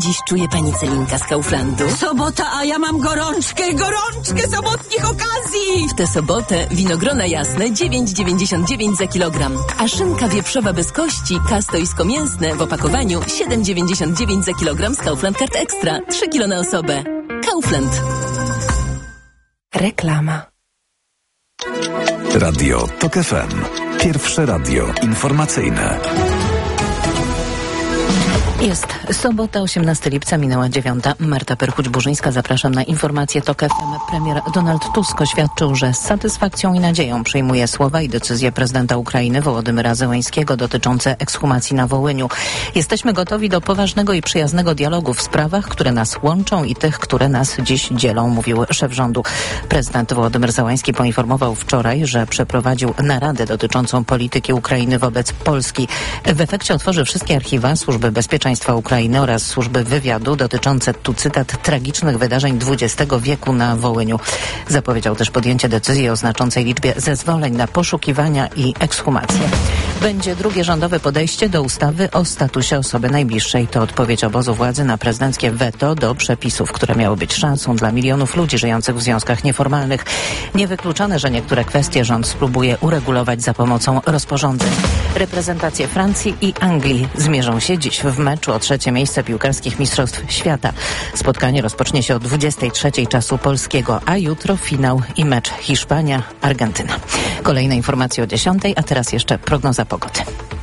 dziś czuje pani Celinka z Kauflandu? Sobota, a ja mam gorączkę sobotnich okazji! W tę sobotę winogrona jasne 9,99 za kilogram, a szynka wieprzowa bez kości, kastoisko-mięsne w opakowaniu 7,99 za kilogram z Kaufland Card Extra. 3 kilo na osobę. Kaufland. Reklama. Radio TOK FM. Pierwsze radio informacyjne. Jest sobota, 18 lipca, minęła 9. Marta Perchuć-Burzyńska, zapraszam na informację TOK FM. Premier Donald Tusk oświadczył, że z satysfakcją i nadzieją przyjmuje słowa i decyzje prezydenta Ukrainy Wołodymyra Zełenskiego dotyczące ekshumacji na Wołyniu. Jesteśmy gotowi do poważnego i przyjaznego dialogu w sprawach, które nas łączą i tych, które nas dziś dzielą, mówił szef rządu. Prezydent Wołodymyr Zełenski poinformował wczoraj, że przeprowadził naradę dotyczącą polityki Ukrainy wobec Polski. W efekcie otworzy wszystkie archiwa Służby Bezpieczeństwa Ukrainy oraz służby wywiadu dotyczące, tu cytat, tragicznych wydarzeń XX wieku na Wołyniu. Zapowiedział też podjęcie decyzji o znaczącej liczbie zezwoleń na poszukiwania i ekshumacje. Będzie drugie rządowe podejście do ustawy o statusie osoby najbliższej. To odpowiedź obozu władzy na prezydenckie weto do przepisów, które miały być szansą dla milionów ludzi żyjących w związkach nieformalnych. Niewykluczone, że niektóre kwestie rząd spróbuje uregulować za pomocą rozporządzeń. Reprezentacje Francji i Anglii zmierzą się dziś w meczu o trzecie miejsce piłkarskich Mistrzostw Świata. Spotkanie rozpocznie się o 23:00 czasu polskiego, a jutro finał i mecz Hiszpania-Argentyna. Kolejne informacje o 10:00, a teraz jeszcze prognoza pogody.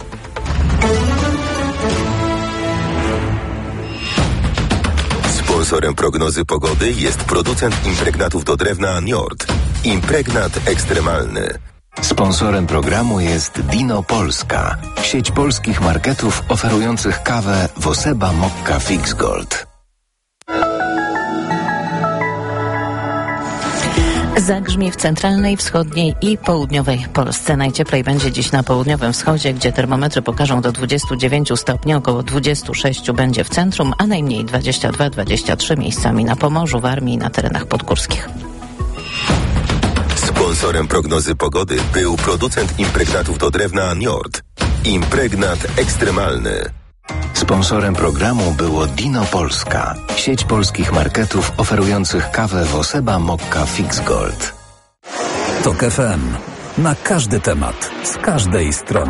Sponsorem prognozy pogody jest producent impregnatów do drewna Njord. Impregnat ekstremalny. Sponsorem programu jest Dino Polska, sieć polskich marketów oferujących kawę Woseba Mokka Fix Gold. Zagrzmi w centralnej, wschodniej i południowej Polsce. Najcieplej będzie dziś na południowym wschodzie, gdzie termometry pokażą do 29 stopni, około 26 będzie w centrum, a najmniej 22-23 miejscami na Pomorzu, Warmii i na terenach podgórskich. Sponsorem prognozy pogody był producent impregnatów do drewna Njord. Impregnat ekstremalny. Sponsorem programu było Dino Polska, sieć polskich marketów oferujących kawę Woseba Mokka Fix Gold. TOK FM. Na każdy temat, z każdej strony.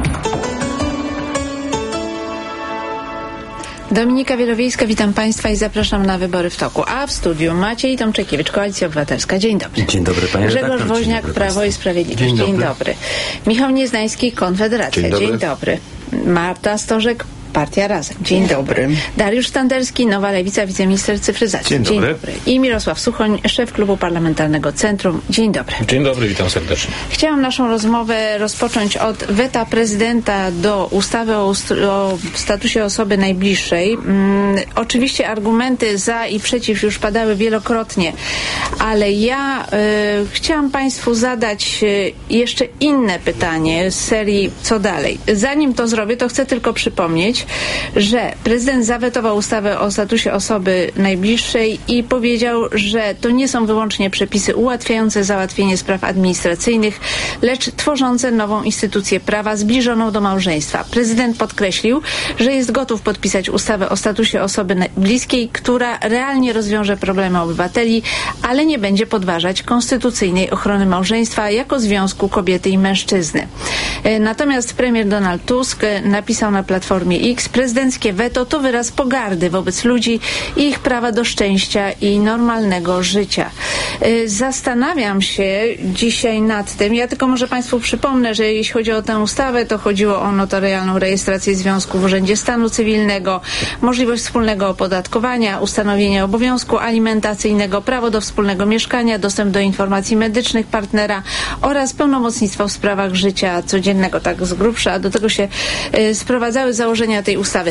Dominika Wielowiejska, witam Państwa i zapraszam na Wybory w toku. A w studiu Maciej Tomczykiewicz, Koalicja Obywatelska. Dzień dobry. Dzień dobry, panie Grzegorz redaktor. Woźniak, Prawo i Sprawiedliwość. Dzień Dzień dobry. Michał Nieznański, Konfederacja. Dzień dobry. Dzień dobry. Marta Stożek, Partia Razem. Dzień dobry. Dariusz Standerski, Nowa Lewica, wiceminister cyfryzacji. Dzień dobry. I Mirosław Suchoń, szef Klubu Parlamentarnego Centrum. Dzień dobry. Dzień dobry, witam serdecznie. Chciałam naszą rozmowę rozpocząć od weta prezydenta do ustawy o statusie osoby najbliższej. Oczywiście argumenty za i przeciw już padały wielokrotnie, ale ja chciałam Państwu zadać jeszcze inne pytanie z serii co dalej. Zanim to zrobię, to chcę tylko przypomnieć, że prezydent zawetował ustawę o statusie osoby najbliższej i powiedział, że to nie są wyłącznie przepisy ułatwiające załatwienie spraw administracyjnych, lecz tworzące nową instytucję prawa zbliżoną do małżeństwa. Prezydent podkreślił, że jest gotów podpisać ustawę o statusie osoby bliskiej, która realnie rozwiąże problemy obywateli, ale nie będzie podważać konstytucyjnej ochrony małżeństwa jako związku kobiety i mężczyzny. Natomiast premier Donald Tusk napisał na Platformie X: prezydenckie weto to wyraz pogardy wobec ludzi i ich prawa do szczęścia i normalnego życia. Zastanawiam się dzisiaj nad tym, ja tylko może Państwu przypomnę, że jeśli chodzi o tę ustawę, to chodziło o notarialną rejestrację związku w Urzędzie Stanu Cywilnego, możliwość wspólnego opodatkowania, ustanowienie obowiązku alimentacyjnego, prawo do wspólnego mieszkania, dostęp do informacji medycznych partnera oraz pełnomocnictwo w sprawach życia codziennego, tak z grubsza, a do tego się sprowadzały założenia tej ustawy.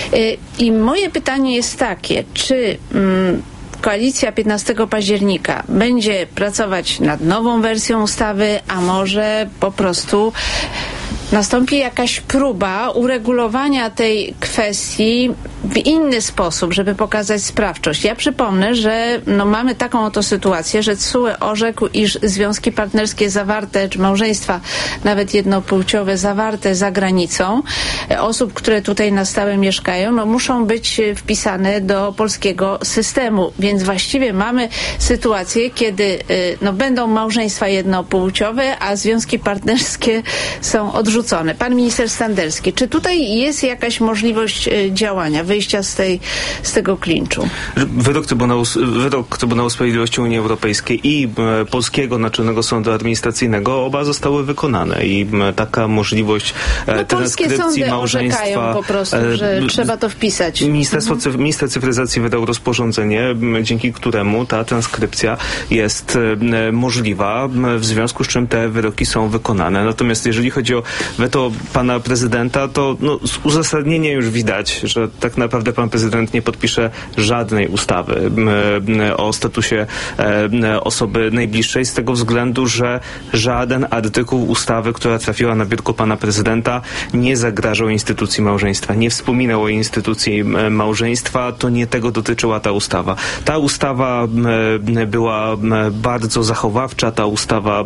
I moje pytanie jest takie, czy Koalicja 15 października będzie pracować nad nową wersją ustawy, a może po prostu nastąpi jakaś próba uregulowania tej kwestii w w inny sposób, żeby pokazać sprawczość. Ja przypomnę, że mamy taką oto sytuację, że TSUE orzekł, iż związki partnerskie zawarte, czy małżeństwa nawet jednopłciowe zawarte za granicą osób, które tutaj na stałe mieszkają, muszą być wpisane do polskiego systemu. Więc właściwie mamy sytuację, kiedy będą małżeństwa jednopłciowe, a związki partnerskie są odrzucone. Pan minister Standerski, czy tutaj jest jakaś możliwość działania, wyjścia z tego klinczu? Wyrok Trybunału Sprawiedliwości Unii Europejskiej i Polskiego Naczelnego Sądu Administracyjnego oba zostały wykonane i taka możliwość transkrypcji małżeństwa po prostu, że trzeba to wpisać. Minister cyfryzacji wydał rozporządzenie, dzięki któremu ta transkrypcja jest możliwa, w związku z czym te wyroki są wykonane. Natomiast jeżeli chodzi o weto pana prezydenta, to z uzasadnienia już widać, że tak naprawdę pan prezydent nie podpisze żadnej ustawy o statusie osoby najbliższej z tego względu, że żaden artykuł ustawy, która trafiła na biurko pana prezydenta, nie zagrażał instytucji małżeństwa, nie wspominał o instytucji małżeństwa, to nie tego dotyczyła ta ustawa. Ta ustawa była bardzo zachowawcza, ta ustawa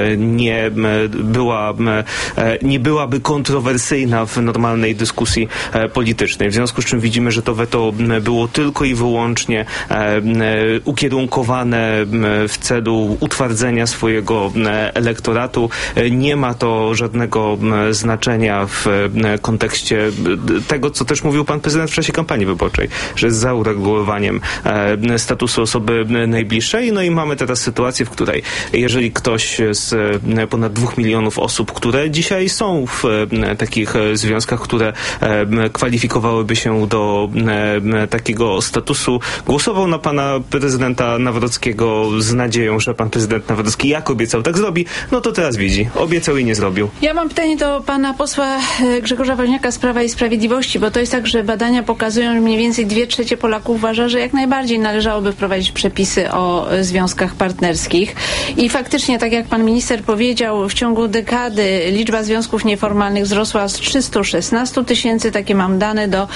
nie byłaby kontrowersyjna w normalnej dyskusji politycznej. W związku z czym widzimy, że to weto było tylko i wyłącznie ukierunkowane w celu utwardzenia swojego elektoratu. Nie ma to żadnego znaczenia w kontekście tego, co też mówił pan prezydent w czasie kampanii wyborczej, że jest za uregulowaniem statusu osoby najbliższej. No i mamy teraz sytuację, w której jeżeli ktoś z ponad 2 milionów osób, które dzisiaj są w takich związkach, które kwalifikowałyby się do takiego statusu, głosował na pana prezydenta Nawrockiego z nadzieją, że pan prezydent Nawrocki, jak obiecał, tak zrobi, no to teraz widzi. Obiecał i nie zrobił. Ja mam pytanie do pana posła Grzegorza Woźniaka z Prawa i Sprawiedliwości, bo to jest tak, że badania pokazują, że mniej więcej 2/3 Polaków uważa, że jak najbardziej należałoby wprowadzić przepisy o związkach partnerskich. I faktycznie, tak jak pan minister powiedział, w ciągu dekady liczba związków nieformalnych wzrosła z 316 tysięcy, takie mam dane, do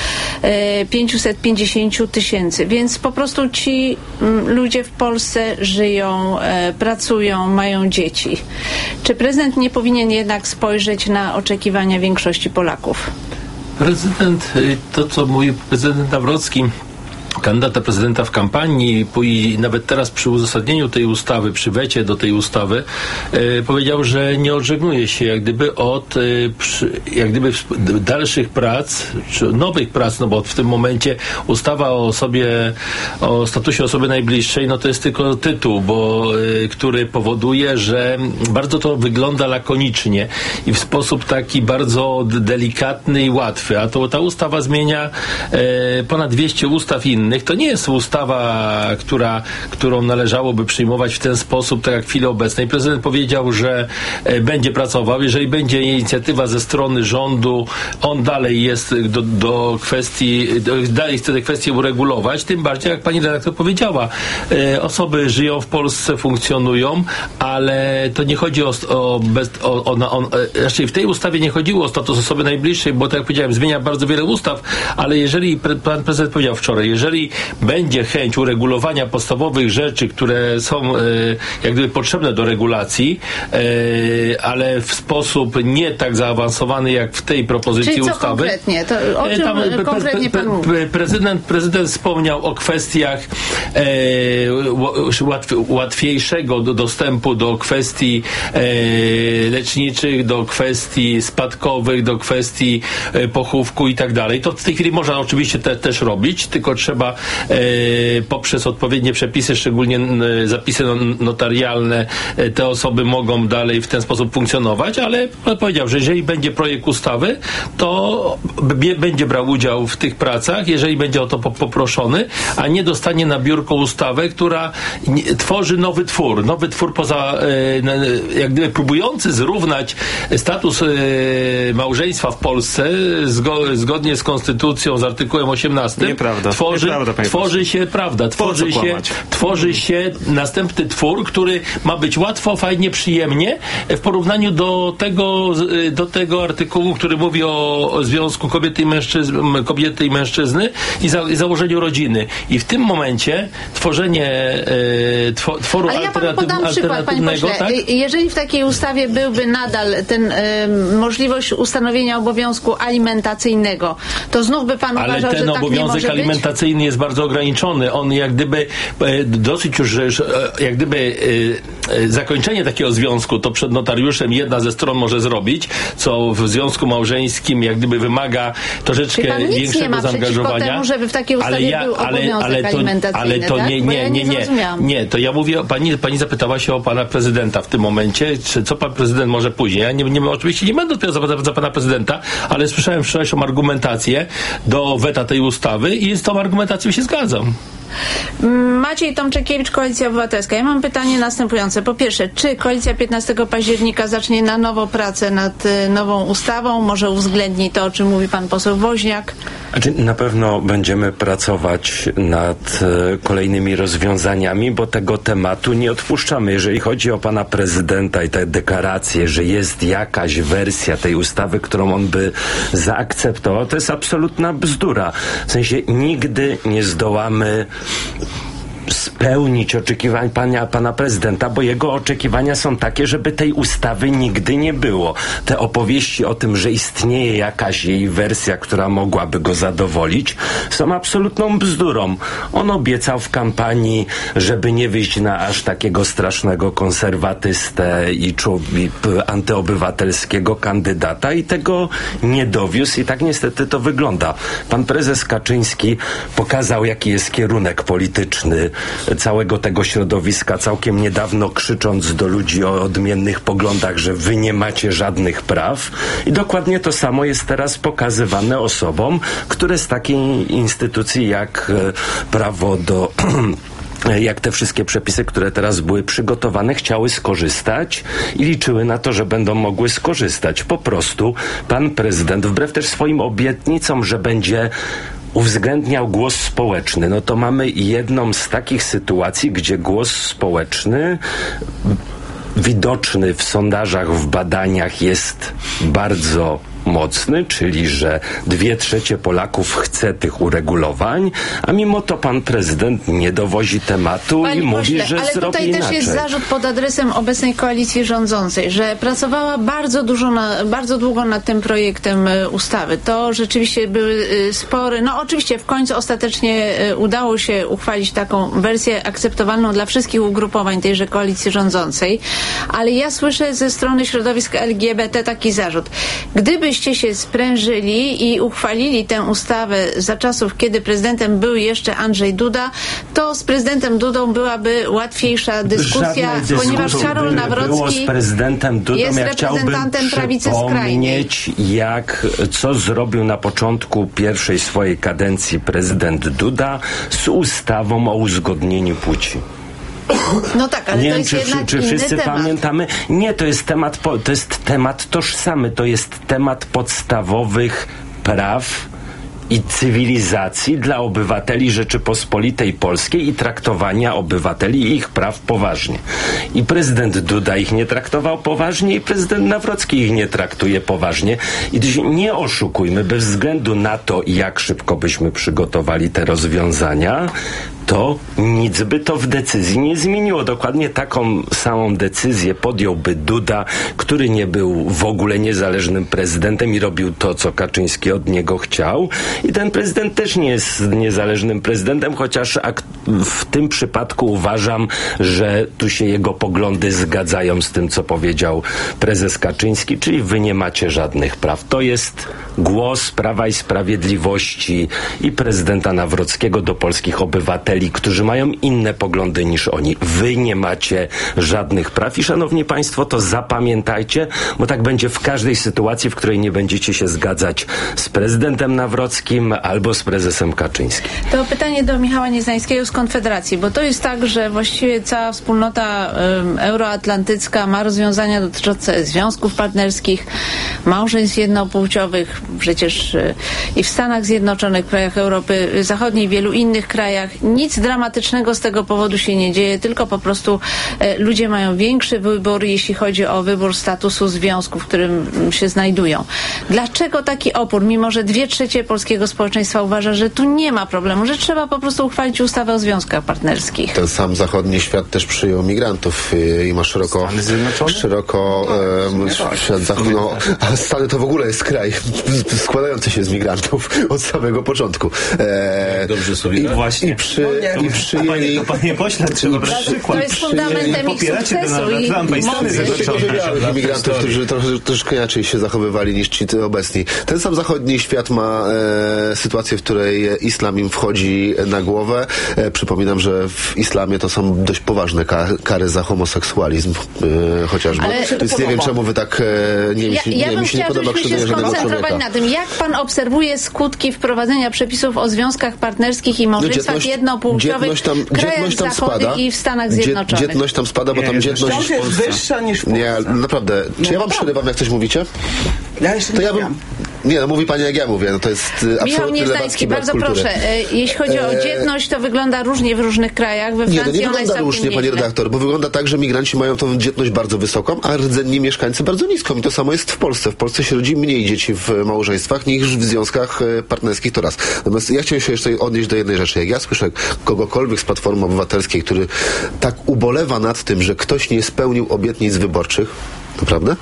550 tysięcy. Więc po prostu ci ludzie w Polsce żyją, pracują, mają dzieci. Czy prezydent nie powinien jednak spojrzeć na oczekiwania większości Polaków? Prezydent, to co mówi prezydent Nawrocki, kandydata prezydenta w kampanii i nawet teraz przy uzasadnieniu tej ustawy, przy wecie do tej ustawy, powiedział, że nie odżegnuje się jak gdyby od dalszych prac, czy nowych prac, no bo w tym momencie ustawa o statusie osoby najbliższej, no to jest tylko tytuł, który powoduje, że bardzo to wygląda lakonicznie i w sposób taki bardzo delikatny i łatwy, a to ta ustawa zmienia ponad 200 ustaw innych. To nie jest ustawa, którą należałoby przyjmować w ten sposób, tak jak w chwili obecnej. Prezydent powiedział, że będzie pracował. Jeżeli będzie inicjatywa ze strony rządu, on dalej jest do kwestii, dalej chce tę kwestię uregulować, tym bardziej, jak pani redaktor powiedziała, osoby żyją w Polsce, funkcjonują, ale to nie chodzi raczej w tej ustawie nie chodziło o status osoby najbliższej, bo tak jak powiedziałem, zmienia bardzo wiele ustaw, ale jeżeli pan prezydent powiedział wczoraj, jeżeli będzie chęć uregulowania podstawowych rzeczy, które są jak gdyby potrzebne do regulacji, ale w sposób nie tak zaawansowany jak w tej propozycji czyli co ustawy. Konkretnie? To o czym konkretnie pan mówi? Prezydent wspomniał o kwestiach łatwiejszego dostępu do kwestii leczniczych, do kwestii spadkowych, do kwestii pochówku i tak dalej. To w tej chwili można oczywiście też robić, tylko trzeba poprzez odpowiednie przepisy, szczególnie zapisy notarialne, te osoby mogą dalej w ten sposób funkcjonować, ale pan powiedział, że jeżeli będzie projekt ustawy, to będzie brał udział w tych pracach, jeżeli będzie o to poproszony, a nie dostanie na biurko ustawę, która tworzy nowy twór poza, jak gdyby próbujący zrównać status małżeństwa w Polsce zgodnie z konstytucją, z artykułem 18. Nieprawda. tworzy się następny twór, który ma być łatwo, fajnie, przyjemnie w porównaniu do tego artykułu, który mówi o związku kobiety i mężczyzny i założeniu rodziny. I w tym momencie tworzenie tworu Ale ja panu podam przykład, panie pośle. Tak? Jeżeli w takiej ustawie byłby nadal możliwość ustanowienia obowiązku alimentacyjnego, to znów by pan uważał, że tak nie może być? Ale ten obowiązek alimentacyjny jest bardzo ograniczony. On jak gdyby dosyć już jak gdyby zakończenie takiego związku to przed notariuszem jedna ze stron może zrobić, co w związku małżeńskim jak gdyby wymaga troszeczkę większego zaangażowania. Temu, żeby w takiej ustawie był obowiązek alimentacyjny, ale to nie, to ja mówię, pani zapytała się o pana prezydenta w tym momencie, co pan prezydent może później. Ja oczywiście nie będę odpowiadał za pana prezydenta, ale słyszałem wczorajszą argumentację do weta tej ustawy i z tą argumentacją się zgadzam. Maciej Tomczykiewicz, Koalicja Obywatelska. Ja mam pytanie następujące. Po pierwsze, czy Koalicja 15 października zacznie na nowo pracę nad nową ustawą? Może uwzględni to, o czym mówi pan poseł Woźniak? Na pewno będziemy pracować nad kolejnymi rozwiązaniami, bo tego tematu nie odpuszczamy. Jeżeli chodzi o pana prezydenta i te deklaracje, że jest jakaś wersja tej ustawy, którą on by zaakceptował, to jest absolutna bzdura. W sensie nigdy nie zdołamy spełnić oczekiwań pana prezydenta, bo jego oczekiwania są takie, żeby tej ustawy nigdy nie było. Te opowieści o tym, że istnieje jakaś jej wersja, która mogłaby go zadowolić, są absolutną bzdurą. On obiecał w kampanii, żeby nie wyjść na aż takiego strasznego konserwatystę i antyobywatelskiego kandydata i tego nie dowiózł i tak niestety to wygląda. Pan prezes Kaczyński pokazał, jaki jest kierunek polityczny całego tego środowiska, całkiem niedawno krzycząc do ludzi o odmiennych poglądach, że wy nie macie żadnych praw. I dokładnie to samo jest teraz pokazywane osobom, które z takiej instytucji jak prawo do jak te wszystkie przepisy, które teraz były przygotowane, chciały skorzystać i liczyły na to, że będą mogły skorzystać. Po prostu pan prezydent, wbrew też swoim obietnicom, że będzie uwzględniał głos społeczny, no to mamy jedną z takich sytuacji, gdzie głos społeczny widoczny w sondażach, w badaniach jest bardzo mocny, czyli że 2/3 Polaków chce tych uregulowań, a mimo to pan prezydent nie dowozi tematu i mówi, że ale zrobi tutaj inaczej. też jest zarzut pod adresem obecnej koalicji rządzącej, że pracowała bardzo długo nad tym projektem ustawy. To rzeczywiście były spory. No oczywiście w końcu ostatecznie udało się uchwalić taką wersję akceptowalną dla wszystkich ugrupowań tejże koalicji rządzącej, ale ja słyszę ze strony środowisk LGBT taki zarzut. Gdybyście się sprężyli i uchwalili tę ustawę za czasów, kiedy prezydentem był jeszcze Andrzej Duda, to z prezydentem Dudą byłaby łatwiejsza dyskusja, ponieważ Karol Nawrocki z prezydentem Dudą, jest reprezentantem prawicy skrajnej. Co zrobił na początku pierwszej swojej kadencji prezydent Duda z ustawą o uzgodnieniu płci. No tak, ale nie to wiem, jest jednak czy wszyscy temat. pamiętamy? Nie, to jest temat tożsamy, to jest temat podstawowych praw i cywilizacji dla obywateli Rzeczypospolitej Polskiej i traktowania obywateli i ich praw poważnie. I prezydent Duda ich nie traktował poważnie i prezydent Nawrocki ich nie traktuje poważnie. I nie oszukujmy, bez względu na to, jak szybko byśmy przygotowali te rozwiązania, to nic by to w decyzji nie zmieniło. Dokładnie taką samą decyzję podjąłby Duda, który nie był w ogóle niezależnym prezydentem i robił to, co Kaczyński od niego chciał. I ten prezydent też nie jest niezależnym prezydentem, chociaż w tym przypadku uważam, że tu się jego poglądy zgadzają z tym, co powiedział prezes Kaczyński, czyli wy nie macie żadnych praw. To jest głos Prawa i Sprawiedliwości i prezydenta Nawrockiego do polskich obywateli. obywateli, którzy mają inne poglądy niż oni. Wy nie macie żadnych praw i szanowni państwo, to zapamiętajcie, bo tak będzie w każdej sytuacji, w której nie będziecie się zgadzać z prezydentem Nawrockim albo z prezesem Kaczyńskim. To pytanie do Michała Nieznańskiego z Konfederacji, bo to jest tak, że właściwie cała wspólnota euroatlantycka ma rozwiązania dotyczące związków partnerskich, małżeństw jednopłciowych, przecież i w Stanach Zjednoczonych, w krajach Europy Zachodniej, w wielu innych krajach. Nic dramatycznego z tego powodu się nie dzieje, tylko po prostu ludzie mają większy wybór, jeśli chodzi o wybór statusu związku, w którym się znajdują. Dlaczego taki opór, mimo że 2/3 polskiego społeczeństwa uważa, że tu nie ma problemu, że trzeba po prostu uchwalić ustawę o związkach partnerskich? Ten sam zachodni świat też przyjął migrantów i ma szeroko świat zachodni. No, a Stany to w ogóle jest kraj składający się z migrantów od samego początku. Dobrze sobie I przyjęli... Panie pośle, trzeba brać przykład. To jest fundamentem ich sukcesu i mocy. Imigrantów, którzy troszkę inaczej się zachowywali niż ci obecni. Ten sam zachodni świat ma sytuację, w której islam im wchodzi na głowę. Przypominam, że w islamie to są dość poważne kary za homoseksualizm chociażby. Więc nie wiem, czemu wy tak mi się nie podoba krzywdzenie żadnego człowieka. Na tym, jak pan obserwuje skutki wprowadzenia przepisów o związkach partnerskich i małżeństwach jednopłciowych w krajach zachodnich i w Stanach Zjednoczonych? Dzietność tam spada, bo tam dzietność jest wyższa niż w Polsce. Nie, naprawdę. Czy ja wam przerywam, jak coś mówicie? Ja jeszcze to ja bym... Nie, no mówi pani jak ja mówię, no to jest absolutnie Michał Nieznański, bardzo proszę. Jeśli chodzi o dzietność, to wygląda różnie w różnych krajach. We Francji nie, to nie wygląda różnie, panie redaktor, bo wygląda tak, że migranci mają tą dzietność bardzo wysoką, a rdzenni mieszkańcy bardzo niską. I to samo jest w Polsce. W Polsce się rodzi mniej dzieci w małżeństwach niż w związkach partnerskich, to raz. Natomiast ja chciałem się jeszcze odnieść do jednej rzeczy. Jak ja słyszę kogokolwiek z Platformy Obywatelskiej, który tak ubolewa nad tym, że ktoś nie spełnił obietnic wyborczych, naprawdę?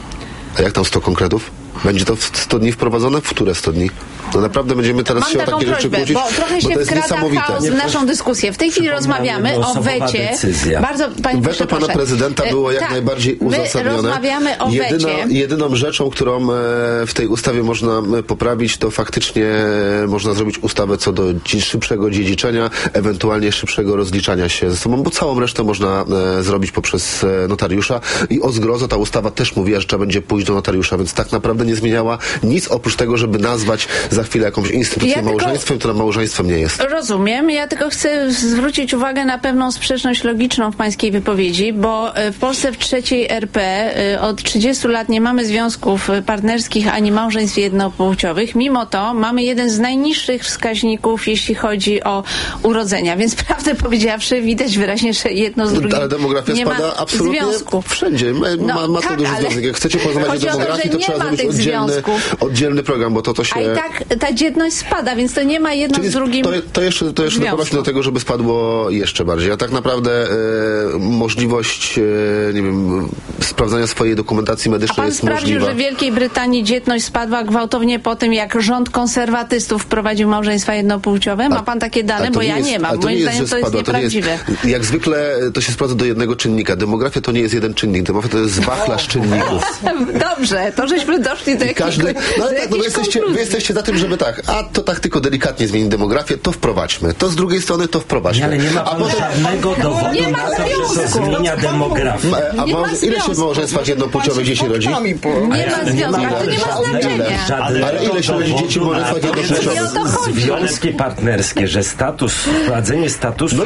A jak tam 100 konkretów? Będzie to w 100 dni wprowadzone? W które 100 dni? No naprawdę będziemy teraz się o takie rzeczy kłócić, bo trochę się wkrada chaos w naszą dyskusję. W tej chwili rozmawiamy o wecie. Bardzo, weto pana prezydenta było jak najbardziej uzasadnione. Rozmawiamy o wecie. Jedyną rzeczą, którą w tej ustawie można poprawić, to faktycznie można zrobić ustawę co do szybszego dziedziczenia, ewentualnie szybszego rozliczania się ze sobą, bo całą resztę można zrobić poprzez notariusza i o zgrozo ta ustawa też mówiła, że trzeba będzie pójść do notariusza, więc tak naprawdę nie zmieniała nic oprócz tego, żeby nazwać za chwilę jakąś instytucję małżeństwem, która małżeństwem nie jest. Rozumiem. Ja tylko chcę zwrócić uwagę na pewną sprzeczność logiczną w pańskiej wypowiedzi, bo w Polsce w III RP od 30 lat nie mamy związków partnerskich ani małżeństw jednopłciowych. Mimo to mamy jeden z najniższych wskaźników, jeśli chodzi o urodzenia. Więc prawdę powiedziawszy, widać wyraźnie, że jedno z drugim ale demografia nie spada ma absolutnie związku. Wszędzie. Ma to duży związek. Jak chcecie porozmawiać o demografii, to trzeba zrobić oddzielny program, bo to się... A i tak ta dzietność spada, więc to nie ma jedno z drugim to jeszcze doprowadzi do tego, żeby spadło jeszcze bardziej. A tak naprawdę możliwość nie wiem, sprawdzania swojej dokumentacji medycznej jest możliwa. A pan sprawdził, że w Wielkiej Brytanii dzietność spadła gwałtownie po tym, jak rząd konserwatystów wprowadził małżeństwa jednopłciowe? Ma pan takie dane? Bo ja nie mam. Moim zdaniem to jest nieprawdziwe. Jak zwykle to się sprawdza do jednego czynnika. Demografia to nie jest jeden czynnik. Demografia to jest wachlarz czynników. Dobrze, to żeśmy doszli do jakiegoś wy jesteście za tym, żeby to tak tylko delikatnie zmienić demografię, to wprowadźmy. To z drugiej strony to wprowadźmy. Ale nie ma pan żadnego dowodu na to, że to zmienia demografię. Ile się w małżeństwach jednopłciowych dzieci rodzi? Nie ma związku, ale to nie ma znaczenia. Ale ile się rodzi dzieci w małżeństwach jednopłciowych? Związki partnerskie, że wprowadzenie statusu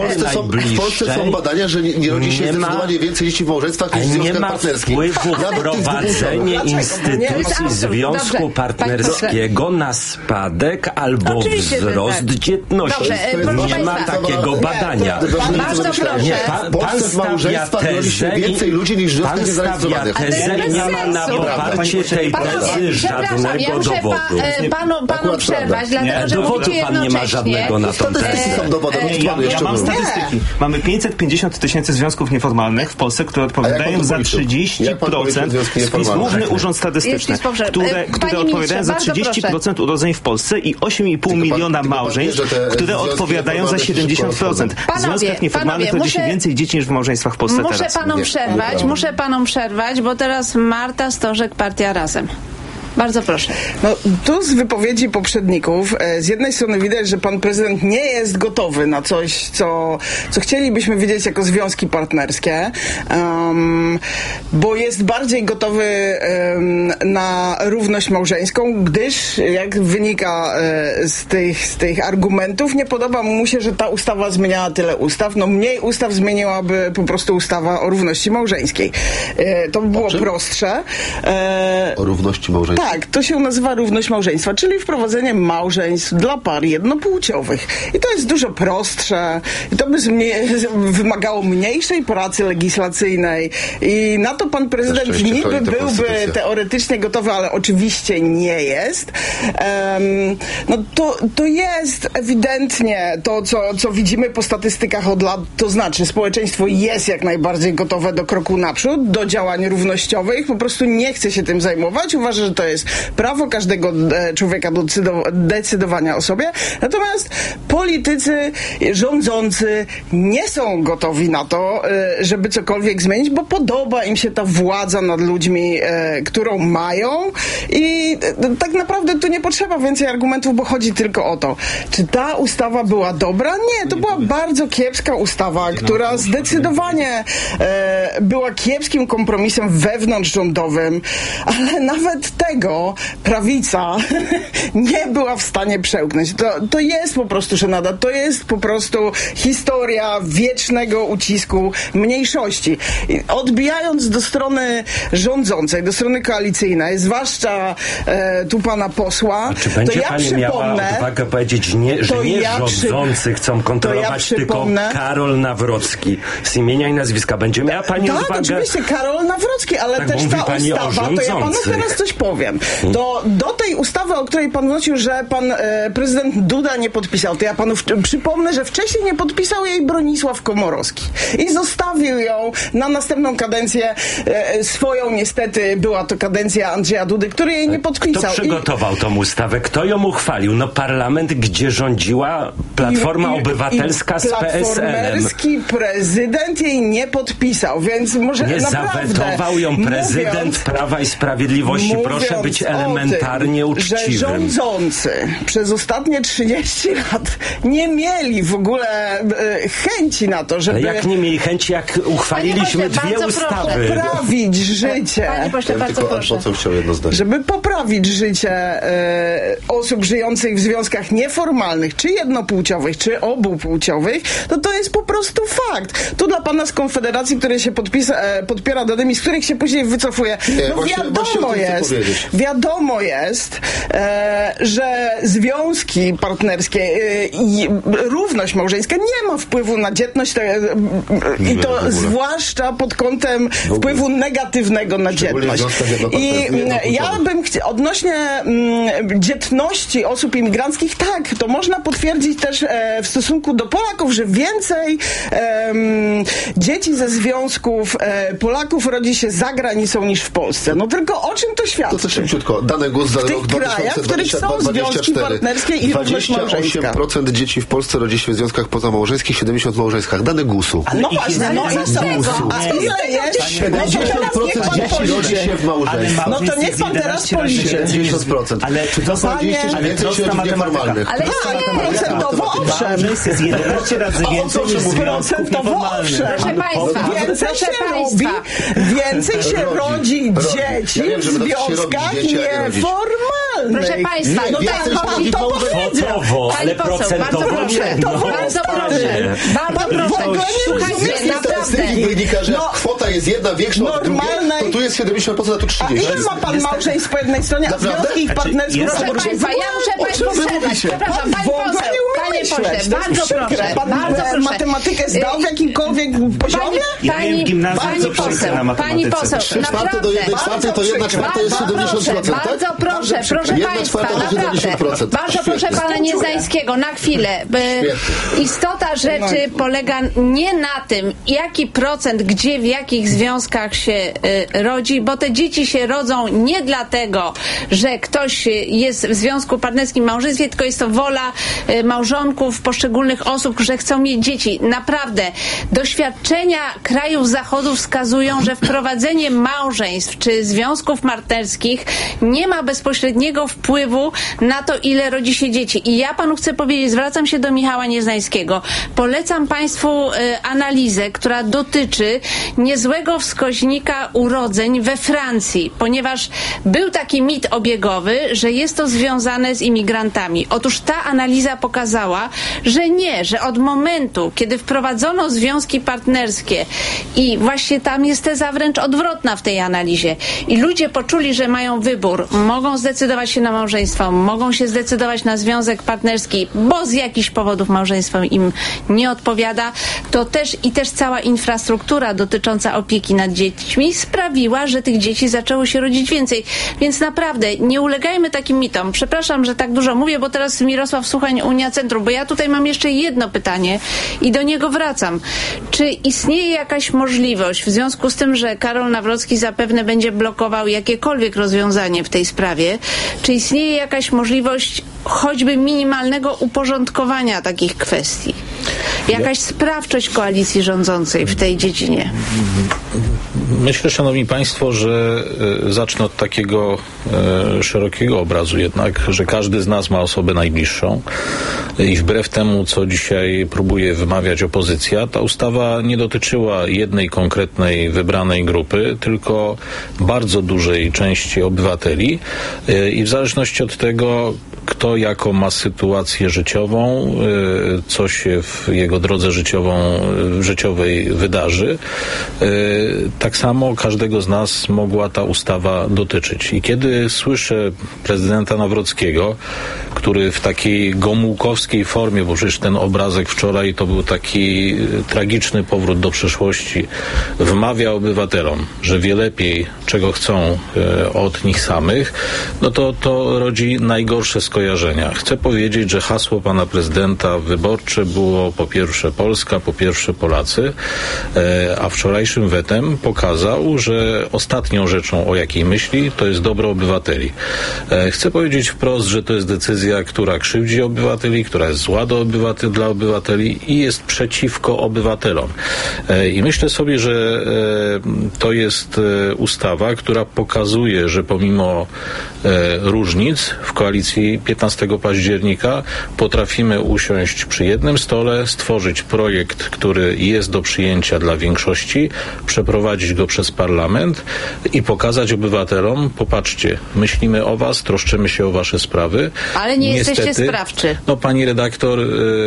w Polsce są badania, że nie rodzi się zdecydowanie więcej dzieci w małżeństwach niż w związkach partnerskich. Nie ma wpływu wprowadzenie instytucji związku partnerskiego na spadek albo wzrost dzietności. Nie ma takiego badania. Pan stawia tezę więcej ludzi niż pan stawia tezę i nie ma na poparcie tej tezy żadnego dowodu. Panu przerwać, dlatego że dowodu pan nie ma żadnego na tą tezę. Ja mam statystyki. Mamy 550 000 związków nieformalnych w Polsce, które odpowiadają za 30%. Główny Urząd Statystyczny, które odpowiadają za 30% urodzeń w Polsce i 8,5 miliona małżeństw, które odpowiadają za 70%. W związkach nieformalnych rodzi się więcej dzieci niż w małżeństwach w Polsce teraz. Muszę panom przerwać, bo teraz Marta Stożek, Partia Razem. Bardzo proszę. No, tu z wypowiedzi poprzedników z jednej strony widać, że pan prezydent nie jest gotowy na coś, co chcielibyśmy widzieć jako związki partnerskie, bo jest bardziej gotowy na równość małżeńską, gdyż, jak wynika z tych argumentów, nie podoba mu się, że ta ustawa zmieniała tyle ustaw. No mniej ustaw zmieniłaby po prostu ustawa o równości małżeńskiej. To by było prostsze. O równości małżeństwa? Tak, to się nazywa równość małżeństwa, czyli wprowadzenie małżeństw dla par jednopłciowych. I to jest dużo prostsze. I to by wymagało mniejszej pracy legislacyjnej. I na to pan prezydent niby byłby teoretycznie gotowy, ale oczywiście nie jest. No to jest ewidentnie to, co widzimy po statystykach od lat. To znaczy, społeczeństwo jest jak najbardziej gotowe do kroku naprzód, do działań równościowych. Po prostu nie chce się tym zajmować. Uważa, że to jest prawo każdego człowieka do decydowania o sobie. Natomiast politycy rządzący nie są gotowi na to, żeby cokolwiek zmienić, bo podoba im się ta władza nad ludźmi, którą mają i tak naprawdę tu nie potrzeba więcej argumentów, bo chodzi tylko o to. Czy ta ustawa była dobra? Nie, to była bardzo kiepska ustawa, która zdecydowanie była kiepskim kompromisem wewnątrzrządowym, ale nawet tego prawica nie była w stanie przełknąć. To jest po prostu żenada. To jest po prostu historia wiecznego ucisku mniejszości. I odbijając do strony rządzącej, do strony koalicyjnej, zwłaszcza tu pana posła, czy będzie to ja pani miała odwagę powiedzieć, że nie rządzący chcą kontrolować, tylko Karol Nawrocki z imienia i nazwiska. Będzie miała pani odwagę? Tak, oczywiście, Karol Nawrocki, ale tak, też ta ustawa, to ja panu teraz coś powiem. Do tej ustawy, o której pan wnosił, że pan prezydent Duda nie podpisał, to ja panu przypomnę, że wcześniej nie podpisał jej Bronisław Komorowski i zostawił ją na następną kadencję swoją. Niestety była to kadencja Andrzeja Dudy, który jej nie podpisał. Kto przygotował tą ustawę? Kto ją uchwalił? No parlament, gdzie rządziła Platforma Obywatelska z PSL-em. Platformerski prezydent jej nie podpisał, więc może nie naprawdę... zawetował ją prezydent Prawa i Sprawiedliwości. Proszę być elementarnie uczciwym. Że rządzący przez ostatnie 30 lat nie mieli w ogóle chęci na to, żeby... Ale jak nie mieli chęci, jak uchwaliliśmy dwie ustawy. Poprawić życie. Panie pośle, bardzo proszę. Żeby poprawić życie osób żyjących w związkach nieformalnych, czy jednopłciowych, czy obupłciowych, to jest po prostu fakt. Tu dla pana z Konfederacji, który się podpiera danymi, z których się później wycofuje. No wiadomo jest, że związki partnerskie i równość małżeńska nie ma wpływu na dzietność i to zwłaszcza pod kątem wpływu negatywnego na dzietność. I ja bym odnośnie dzietności osób imigranckich, tak, to można potwierdzić też w stosunku do Polaków, że więcej dzieci ze związków Polaków rodzi się za granicą niż w Polsce. No tylko o czym to świadczy? To szybciutko. Dane GUS za rok 2024. 28% dzieci w Polsce rodzi się w związkach pozamałżeńskich, 70 w małżeństwach. Dane GUS-u. No właśnie, a ile jest? 70% dzieci rodzi się w małżeństwach. No to niech pan teraz policzy. 70%. Ale czy to są więcej się rodzi nieformalnych? Ale procentowo owszem. Jest 11 razy więcej niż procentowo owszem. Więcej się rodzi dzieci w związkach nieformalnych. Proszę państwa, no tak, pan to powiedział. Ale procentowo bardzo proszę. Słuchajcie, naprawdę. Wynika, że kwota jest jedna większa od drugiej, to tu jest 70%, a tu 30%. A ile ma pan małżeństw po jednej stronie, a związki ich partnerskich? Proszę państwa, ja muszę państwu przerwać. Przepraszam, panie pośle, bardzo proszę. Pan matematykę zdał w jakimkolwiek poziomie? Pani poseł, 3/4 do 1/4 to 1/4 jest 70%, tak? Bardzo proszę, proszę państwa, naprawdę. Bardzo proszę pana Niezańskiego, na chwilę. Istota rzeczy polega nie na tym, jaki procent, gdzie, w jakich związkach się rodzi, bo te dzieci się rodzą nie dlatego, że ktoś jest w związku partnerskim, małżeństwie, tylko jest to wola małżonka członków poszczególnych osób, że chcą mieć dzieci. Naprawdę, doświadczenia krajów Zachodu wskazują, że wprowadzenie małżeństw czy związków partnerskich nie ma bezpośredniego wpływu na to, ile rodzi się dzieci. I ja panu chcę powiedzieć, zwracam się do Michała Nieznańskiego. Polecam państwu analizę, która dotyczy niezłego wskaźnika urodzeń we Francji, ponieważ był taki mit obiegowy, że jest to związane z imigrantami. Otóż ta analiza pokazała, że nie, że od momentu, kiedy wprowadzono związki partnerskie i właśnie tam jest teza wręcz odwrotna w tej analizie i ludzie poczuli, że mają wybór, mogą zdecydować się na małżeństwo, mogą się zdecydować na związek partnerski, bo z jakichś powodów małżeństwo im nie odpowiada, to też cała infrastruktura dotycząca opieki nad dziećmi sprawiła, że tych dzieci zaczęło się rodzić więcej. Więc naprawdę nie ulegajmy takim mitom. Przepraszam, że tak dużo mówię, bo teraz Mirosław Suchoń, Unia Centrum, bo ja tutaj mam jeszcze jedno pytanie i do niego wracam. Czy istnieje jakaś możliwość, w związku z tym, że Karol Nawrocki zapewne będzie blokował jakiekolwiek rozwiązanie w tej sprawie, czy istnieje jakaś możliwość choćby minimalnego uporządkowania takich kwestii? Jakaś sprawczość koalicji rządzącej w tej dziedzinie? Myślę, szanowni państwo, że zacznę od takiego szerokiego obrazu jednak, że każdy z nas ma osobę najbliższą i wbrew temu, co dzisiaj próbuje wymawiać opozycja, ta ustawa nie dotyczyła jednej konkretnej wybranej grupy, tylko bardzo dużej części obywateli i w zależności od tego, kto jaką ma sytuację życiową, co się w jego drodze życiowej wydarzy, tak samo każdego z nas mogła ta ustawa dotyczyć. I kiedy słyszę prezydenta Nawrockiego, który w takiej gomułkowskiej formie, bo przecież ten obrazek wczoraj to był taki tragiczny powrót do przeszłości, wmawia obywatelom, że wie lepiej, czego chcą od nich samych, no to rodzi najgorsze skojarzenia. Chcę powiedzieć, że hasło pana prezydenta wyborcze było po pierwsze Polska, po pierwsze Polacy, a wczorajszym wetem pokazał, że ostatnią rzeczą, o jakiej myśli, to jest dobro obywateli. Chcę powiedzieć wprost, że to jest decyzja, która krzywdzi obywateli, która jest zła dla obywateli i jest przeciwko obywatelom. I myślę sobie, że to jest ustawa, która pokazuje, że pomimo różnic w koalicji 15 października potrafimy usiąść przy jednym stole, stworzyć projekt, który jest do przyjęcia dla większości, przeprowadzić go przez parlament i pokazać obywatelom, popatrzcie, myślimy o was, troszczymy się o wasze sprawy. Ale nie jesteście sprawczy. No pani redaktor,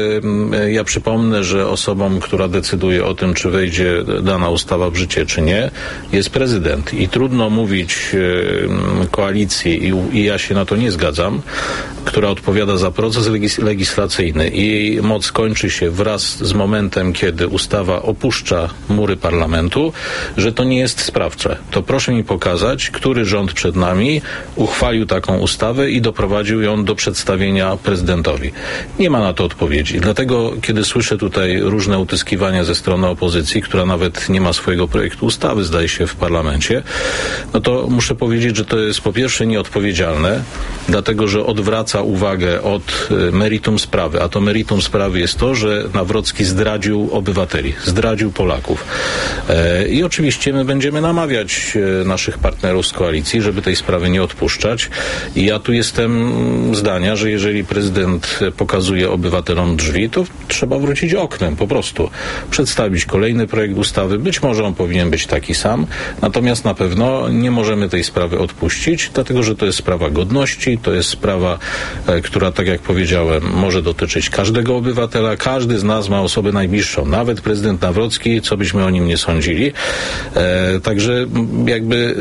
ja przypomnę, że osobą, która decyduje o tym, czy wejdzie dana ustawa w życie, czy nie, jest prezydent. I trudno mówić koalicji, i ja się na to nie zgadzam, która odpowiada za proces legislacyjny i jej moc kończy się wraz z momentem, kiedy ustawa opuszcza mury parlamentu, że to nie jest sprawcze. To proszę mi pokazać, który rząd przed nami uchwalił taką ustawę i doprowadził ją do przedstawienia prezydentowi. Nie ma na to odpowiedzi. Dlatego, kiedy słyszę tutaj różne utyskiwania ze strony opozycji, która nawet nie ma swojego projektu ustawy, zdaje się, w parlamencie, no to muszę powiedzieć, że to jest po pierwsze nieodpowiedzialne, dlatego, że odwraca uwagę od meritum sprawy, a to meritum sprawy jest to, że Nawrocki zdradził obywateli, zdradził Polaków. I oczywiście my będziemy namawiać naszych partnerów z koalicji, żeby tej sprawy nie odpuszczać. I ja tu jestem zdania, że jeżeli prezydent pokazuje obywatelom drzwi, to trzeba wrócić oknem, po prostu. Przedstawić kolejny projekt ustawy. Być może on powinien być taki sam, natomiast na pewno nie możemy tej sprawy odpuścić, dlatego, że to jest sprawa godności, to jest sprawa, która, tak jak powiedziałem, może dotyczyć każdego obywatela. Każdy z nas ma osobę najbliższą, nawet prezydent Nawrocki, co byśmy o nim nie sądzili. Także jakby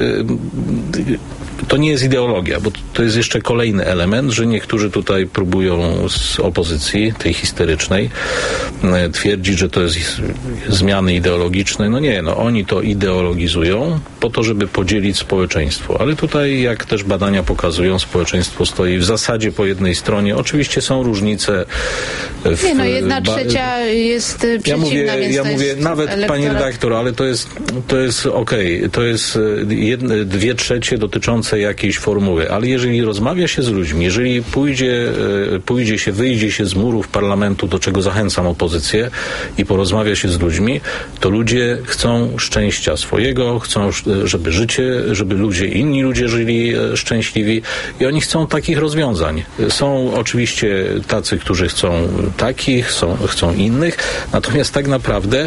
to nie jest ideologia, bo to jest jeszcze kolejny element, że niektórzy tutaj próbują z opozycji, tej histerycznej, twierdzić, że to jest zmiany ideologiczne. No nie, oni to ideologizują po to, żeby podzielić społeczeństwo. Ale tutaj, jak też badania pokazują, społeczeństwo stoi w zasadzie po jednej stronie. Oczywiście są różnice. Jedna trzecia jest przeciwna, ja mówię nawet, pani redaktor, ale to jest okej. To jest 2/3 dotyczące dotyczące jakiejś formuły, ale jeżeli rozmawia się z ludźmi, jeżeli wyjdzie się z murów parlamentu, do czego zachęcam opozycję, i porozmawia się z ludźmi, to ludzie chcą szczęścia swojego, chcą, żeby inni ludzie żyli szczęśliwi i oni chcą takich rozwiązań. Są oczywiście tacy, którzy chcą takich, chcą innych, natomiast tak naprawdę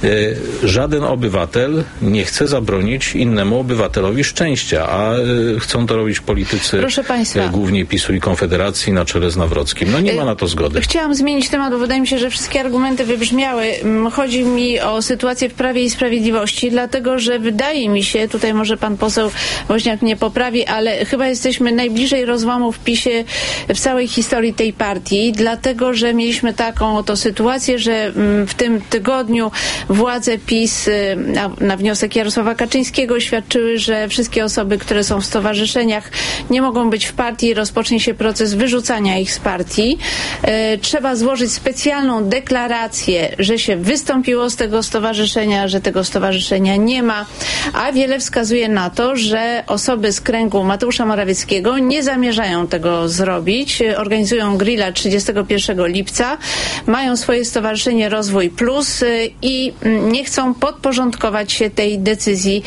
żaden obywatel nie chce zabronić innemu obywatelowi szczęścia, a chcą to robić politycy głównie PiS-u i Konfederacji na czele z Nawrockim. No nie ma na to zgody. Chciałam zmienić temat, bo wydaje mi się, że wszystkie argumenty wybrzmiały. Chodzi mi o sytuację w Prawie i Sprawiedliwości, dlatego, że wydaje mi się, tutaj może pan poseł Woźniak mnie poprawi, ale chyba jesteśmy najbliżej rozłamu w PiS-ie w całej historii tej partii, dlatego, że mieliśmy taką oto sytuację, że w tym tygodniu władze PiS na wniosek Jarosława Kaczyńskiego oświadczyły, że wszystkie osoby, które są w stowarzyszeniach, nie mogą być w partii i rozpocznie się proces wyrzucania ich z partii. Trzeba złożyć specjalną deklarację, że się wystąpiło z tego stowarzyszenia, że tego stowarzyszenia nie ma, a wiele wskazuje na to, że osoby z kręgu Mateusza Morawieckiego nie zamierzają tego zrobić. Organizują grilla 31 lipca, mają swoje stowarzyszenie Rozwój Plus i nie chcą podporządkować się tej decyzji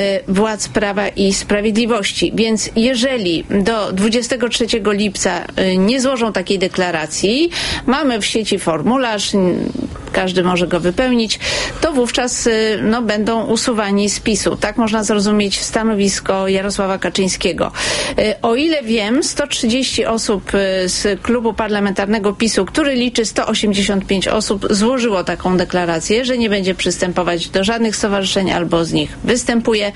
władz Prawa i Sprawiedliwości. Więc jeżeli do 23 lipca nie złożą takiej deklaracji, mamy w sieci formularz, każdy może go wypełnić, to wówczas będą usuwani z PiS-u. Tak można zrozumieć stanowisko Jarosława Kaczyńskiego. O ile wiem, 130 osób z klubu parlamentarnego PiS-u, który liczy 185 osób, złożyło taką deklarację, że nie będzie przystępować do żadnych stowarzyszeń albo z nich występuje.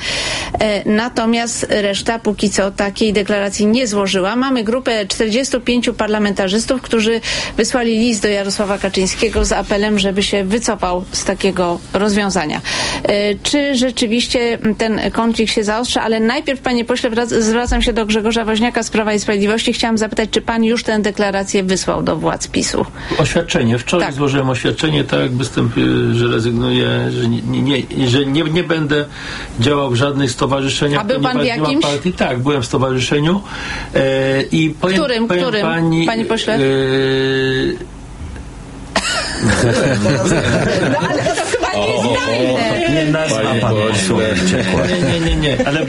Natomiast reszta póki co takiej deklaracji nie złożyła. Mamy grupę 45 parlamentarzystów, którzy wysłali list do Jarosława Kaczyńskiego z apelem, żeby się wycofał z takiego rozwiązania. Czy rzeczywiście ten konflikt się zaostrza? Ale najpierw, panie pośle, zwracam się do Grzegorza Woźniaka z Prawa i Sprawiedliwości. Chciałam zapytać, czy pan już tę deklarację wysłał do władz PiS-u? Oświadczenie. Wczoraj złożyłem oświadczenie, tak, że rezygnuję, że nie będę działał w żadnych stowarzyszeniach. A był pan w jakimś? Partii. Tak, byłem w stowarzyszeniu. Którym, panie pośle? No ale to chyba nie jest tajne. Nie nazwa pan Nie. Ale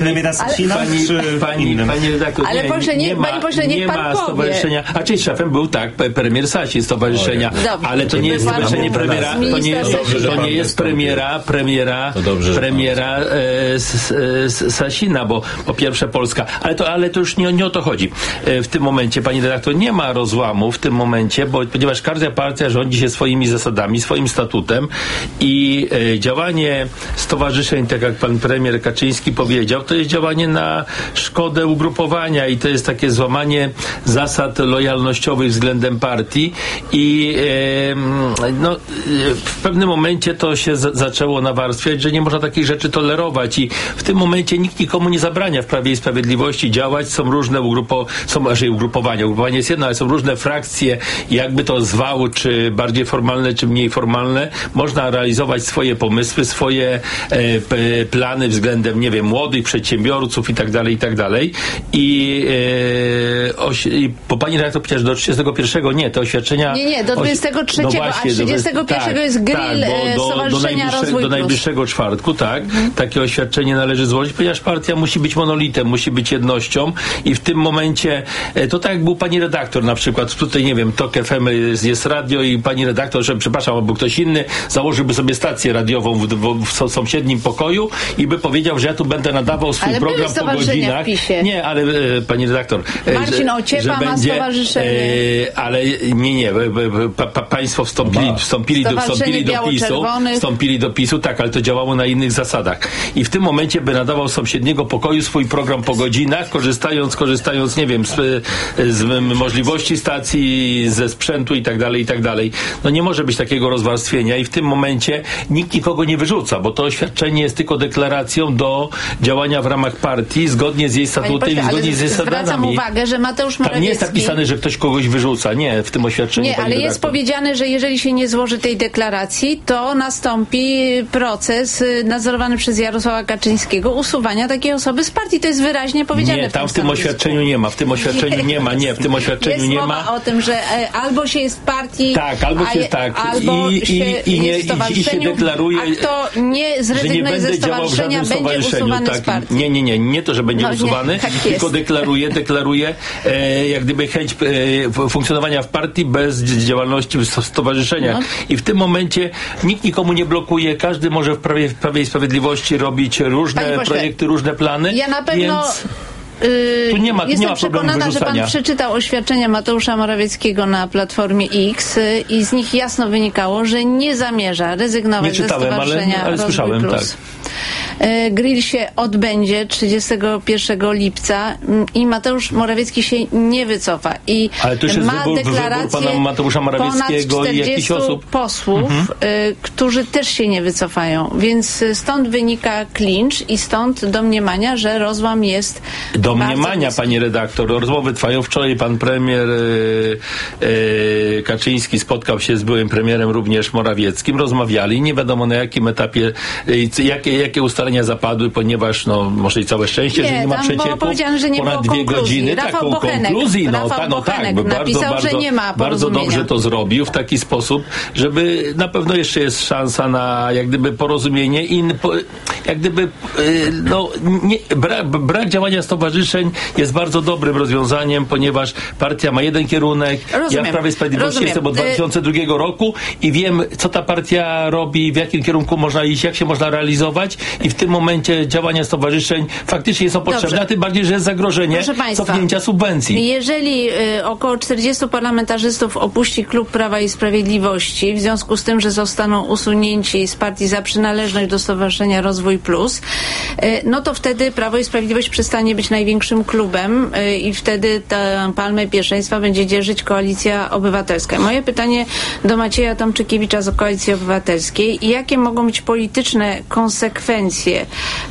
pani redaktor, ale proszę, panie pośle, niech pan powie. Stowarzyszenia. A czyli szefem był premier Sasin stowarzyszenia, ale to nie jest stowarzyszenie premiera, to nie jest premiera Sasina, bo po pierwsze Polska, ale to już nie o to chodzi. W tym momencie, pani redaktor, nie ma rozłamu w tym momencie, ponieważ każda partia rządzi się swoimi zasadami, swoim statutem i działanie stowarzyszeń, tak jak pan premier Kaczyński powiedział, to jest działanie na szkodę ugrupowania i to jest takie złamanie zasad lojalnościowych względem partii i w pewnym momencie to się zaczęło nawarstwiać, że nie można takich rzeczy tolerować i w tym momencie nikt nikomu nie zabrania w Prawie i Sprawiedliwości działać. Są różne ugrupowania. Ugrupowanie jest jedno, ale są różne frakcje, jakby to zwał, czy bardziej formalne, czy mniej formalne. Można realizować swoje pomysły, swoje plany względem, nie wiem, młodych przedsiębiorców i tak dalej. Bo pani redaktor powiedziała, że do 31 nie, te oświadczenia... Nie, do 23, a 31 jest grill Stowarzyszenia Rozwój do najbliższego czwartku, tak. Takie oświadczenie należy złożyć, ponieważ partia musi być monolitem, musi być jednością i w tym momencie, to tak jak był pani redaktor na przykład, tutaj nie wiem, TOK FM jest radio i pani redaktor, że przepraszam, albo ktoś inny założyłby sobie stację radiową w sąsiednim pokoju i by powiedział, że ja tu będę nadawał swój program po godzinach. Nie, ale pani redaktor, Marcin Ociepa ma stowarzyszenie. Ale nie. Państwo wstąpili do PiS-u, tak, ale to działało na innych zasadach. I w tym momencie by nadawał z sąsiedniego pokoju swój program po godzinach, korzystając, nie wiem, z możliwości stacji, ze sprzętu i tak dalej. No nie może być takiego rozwarstwienia i w tym momencie momencie nikt nikogo nie wyrzuca, bo to oświadczenie jest tylko deklaracją do działania w ramach partii, zgodnie z jej statutem i zgodnie z jej zwracam zasadami. uwagę, że Mateusz Morawiecki... Tam nie jest napisane, że ktoś kogoś wyrzuca. Nie, w tym oświadczeniu. Nie, ale jest powiedziane, że jeżeli się nie złoży tej deklaracji, to nastąpi proces nadzorowany przez Jarosława Kaczyńskiego usuwania takiej osoby z partii. To jest wyraźnie powiedziane. Nie, tam w tym oświadczeniu nie ma. W tym oświadczeniu nie ma. Nie, w tym oświadczeniu jest nie mowa ma. o tym, że albo się jest w partii, tak, albo się deklaruje, a kto nie zrezygnuje ze stowarzyszenia, będzie usuwany z partii. Nie to, że będzie usuwany, tylko deklaruje jak gdyby chęć funkcjonowania w partii bez działalności w stowarzyszenia. I w tym momencie nikt nikomu nie blokuje, każdy może w Prawie i Sprawiedliwości robić różne projekty, różne plany. Ja na pewno... Więc... Tu nie ma Jestem przekonana, że pan przeczytał oświadczenia Mateusza Morawieckiego na Platformie X i z nich jasno wynikało, że nie zamierza rezygnować ze stowarzyszenia ale słyszałem, tak. Grill się odbędzie 31 lipca i Mateusz Morawiecki się nie wycofa. I ale to już jest ma wybór pana Mateusza Morawieckiego ponad 40 i jakichś osób posłów, którzy też się nie wycofają. Więc stąd wynika klincz i stąd domniemania, że rozłam jest domniemania, pani redaktor. Rozmowy trwają. Wczoraj pan premier Kaczyński spotkał się z byłym premierem również Morawieckim. Rozmawiali. Nie wiadomo na jakim etapie, jakie ustalenia zapadły, ponieważ może i całe szczęście, że nie ma przecieków. Że nie ponad było 2 godziny. Rafał Taką konkluzji. napisał, że nie ma bardzo dobrze to zrobił w taki sposób, żeby na pewno jeszcze jest szansa na jak gdyby porozumienie i jak gdyby brak działania stowarzyszeń jest bardzo dobrym rozwiązaniem, ponieważ partia ma jeden kierunek. Ja w Prawie i Sprawiedliwości jestem od 2002 roku i wiem, co ta partia robi, w jakim kierunku można iść, jak się można realizować i w tym momencie działania stowarzyszeń faktycznie są potrzebne, a tym bardziej, że jest zagrożenie cofnięcia subwencji. Jeżeli około 40 parlamentarzystów opuści klub Prawa i Sprawiedliwości w związku z tym, że zostaną usunięci z partii za przynależność do Stowarzyszenia Rozwój Plus, no to wtedy Prawo i Sprawiedliwość przestanie być największym klubem i wtedy tę palmę pierwszeństwa będzie dzierżyć Koalicja Obywatelska. Moje pytanie do Macieja Tomczykiewicza z Koalicji Obywatelskiej: jakie mogą być polityczne konsekwencje